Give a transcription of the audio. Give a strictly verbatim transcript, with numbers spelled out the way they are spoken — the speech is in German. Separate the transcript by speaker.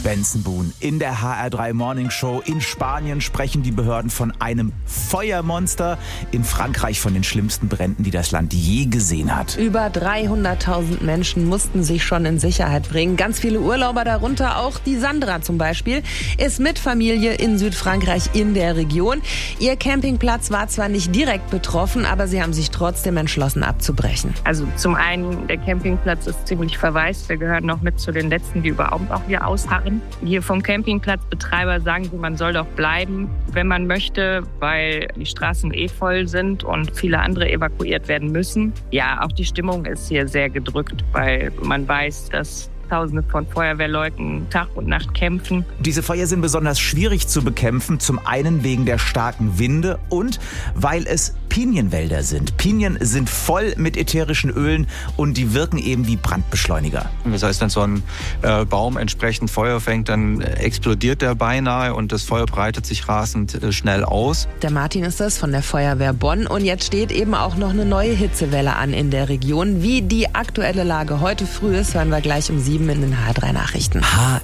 Speaker 1: Benson Boone in der H R drei Morning Show. In Spanien sprechen die Behörden von einem Feuermonster. In Frankreich von den schlimmsten Bränden, die das Land je gesehen hat.
Speaker 2: Über dreihunderttausend Menschen mussten sich schon in Sicherheit bringen. Ganz viele Urlauber, darunter auch die Sandra zum Beispiel, ist mit Familie in Südfrankreich in der Region. Ihr Campingplatz war zwar nicht direkt betroffen, aber sie haben sich trotzdem entschlossen abzubrechen.
Speaker 3: Also zum einen, der Campingplatz ist ziemlich verwaist. Wir gehören noch mit zu den Letzten, die überhaupt auch hier ausharren. Hier vom Campingplatzbetreiber sagen sie, man soll doch bleiben, wenn man möchte, weil die Straßen eh voll sind und viele andere evakuiert werden müssen. Ja, auch die Stimmung ist hier sehr gedrückt, weil man weiß, dass Tausende von Feuerwehrleuten Tag und Nacht kämpfen.
Speaker 1: Diese Feuer sind besonders schwierig zu bekämpfen, zum einen wegen der starken Winde und weil es Pinienwälder sind. Pinien sind voll mit ätherischen Ölen und die wirken eben wie Brandbeschleuniger.
Speaker 4: Das heißt, wenn so ein äh, Baum entsprechend Feuer fängt, dann explodiert der beinahe und das Feuer breitet sich rasend äh, schnell aus.
Speaker 2: Der Martin ist das von der Feuerwehr Bonn und jetzt steht eben auch noch eine neue Hitzewelle an in der Region. Wie die aktuelle Lage heute früh ist, hören wir gleich um sieben in den H R drei Nachrichten.
Speaker 1: H